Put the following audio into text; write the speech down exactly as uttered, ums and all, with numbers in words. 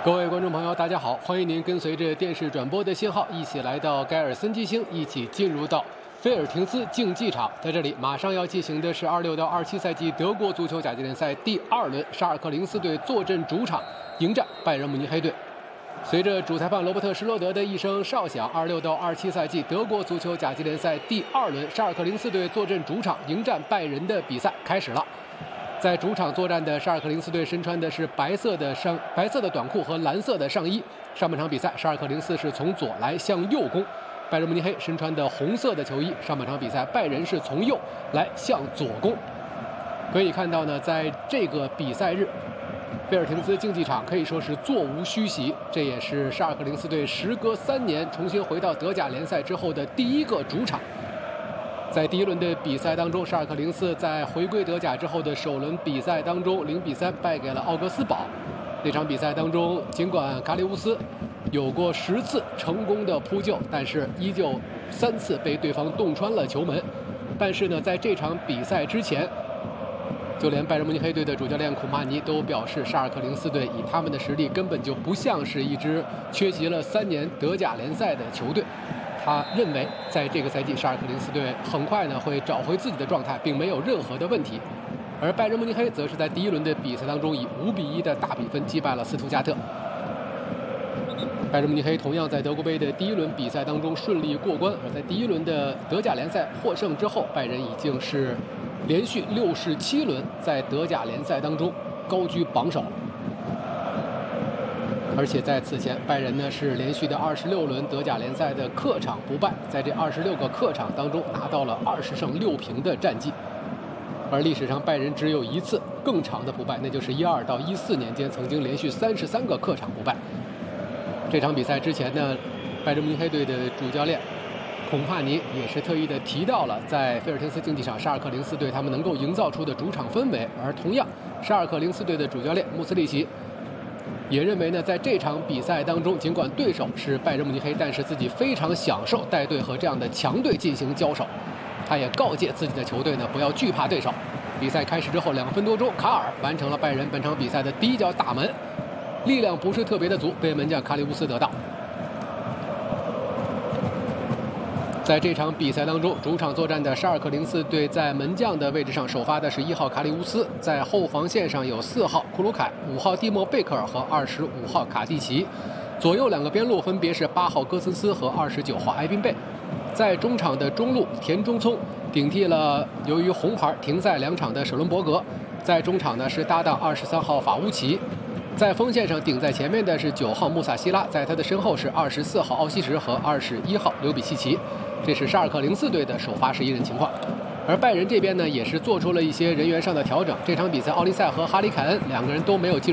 各位观众朋友，大家好！欢迎您跟随着电视转播的信号，一起来到盖尔森基兴，一起进入到菲尔廷斯竞技场。在这里，马上要进行的是二六到二七赛季德国足球甲级联赛第二轮，沙尔克零四队坐镇主场迎战拜仁慕尼黑队。随着主裁判罗伯特·施罗德的一声哨响，二六到二七赛季德国足球甲级联赛第二轮，沙尔克零四队坐镇主场迎战拜仁的比赛开始了。在主场作战的沙尔克零四队身穿的是白色的上白色的短裤和蓝色的上衣。上半场比赛，沙尔克零四是从左来向右攻，拜仁慕尼黑身穿的红色的球衣。上半场比赛，拜仁是从右来向左攻。可以看到呢，在这个比赛日，菲尔廷斯竞技场可以说是座无虚席，这也是沙尔克零四队时隔三年重新回到德甲联赛之后的第一个主场。在第一轮的比赛当中，沙尔克零四在回归德甲之后的首轮比赛当中零比三败给了奥格斯堡。那场比赛当中，尽管卡里乌斯有过十次成功的扑救，但是依旧三次被对方洞穿了球门。但是呢，在这场比赛之前，就连拜仁慕尼黑队的主教练孔帕尼都表示，沙尔克零四队以他们的实力根本就不像是一支缺席了三年德甲联赛的球队。他认为，在这个赛季，沙尔克零四队很快呢会找回自己的状态，并没有任何的问题。而拜仁慕尼黑则是在第一轮的比赛当中以五比一的大比分击败了斯图加特。拜仁慕尼黑同样在德国杯的第一轮比赛当中顺利过关，而在第一轮的德甲联赛获胜之后，拜仁已经是连续六十七轮在德甲联赛当中高居榜首。而且在此前，拜仁呢是连续的二十六轮德甲联赛的客场不败，在这二十六个客场当中拿到了二十胜六平的战绩。而历史上拜仁只有一次更长的不败，那就是一二到一四年间曾经连续三十三个客场不败。这场比赛之前呢，拜仁慕尼黑队的主教练孔帕尼也是特意的提到了在菲尔廷斯竞技场沙尔克零四队他们能够营造出的主场氛围。而同样，沙尔克零四队的主教练穆斯利奇也认为呢，在这场比赛当中，尽管对手是拜仁慕尼黑，但是自己非常享受带队和这样的强队进行交手。他也告诫自己的球队呢，不要惧怕对手。比赛开始之后两分多钟，卡尔完成了拜仁本场比赛的第一脚打门，力量不是特别的足，被门将卡里乌斯得到。在这场比赛当中，主场作战的沙尔克零四队在门将的位置上首发的是一号卡里乌斯，在后防线上有四号库鲁凯、五号蒂莫贝克尔和二十五号卡蒂奇，左右两个边路分别是八号戈森斯和二十九号埃宾贝。在中场的中路，田中聪顶替了由于红牌停赛两场的舍伦伯格，在中场呢是搭档二十三号法乌奇。在锋线上顶在前面的是九号穆萨希拉，在他的身后是二十四号奥西什和二十一号刘比契奇。这是沙尔克零四队的首发十一人情况。而拜仁这边呢，也是做出了一些人员上的调整。这场比赛，奥利塞和哈里凯恩两个人都没有进入